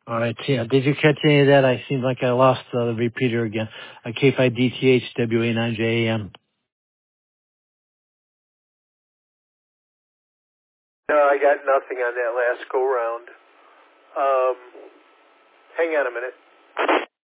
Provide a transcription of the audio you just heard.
All right. Yeah. Did you catch any of that? I seem like I lost the repeater again. K5DTHWA9JAM. No, I got nothing on that last go round. Hang on a minute.